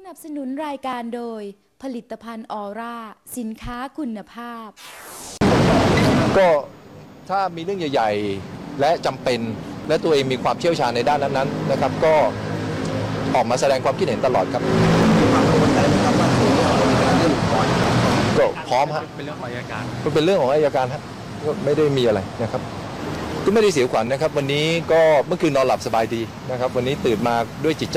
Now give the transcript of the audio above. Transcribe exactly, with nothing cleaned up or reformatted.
นับสนุนรายการโดยผลิตภัณฑ์ออร่าสินค้าคุณภาพก็ถ้ามีเรื่องใหญ่ๆและจำเป็นและตัวเองมีความเชี่ยวชาญในด้านนั้นๆนะครับก็ออกมาแสดงความคิดเห็นตลอดครับก็พร้อมฮะเป็นเรื่องของอัยการมันเป็นเรื่องของอัยการฮะก็ไม่ได้มีอะไรนะครับก็ไม่ได้เสียขวัญนะครับวันนี้ก็เมื่อคืนนอนหลับสบายดีนะครับวันนี้ตื่นมาด้วยจิตใจ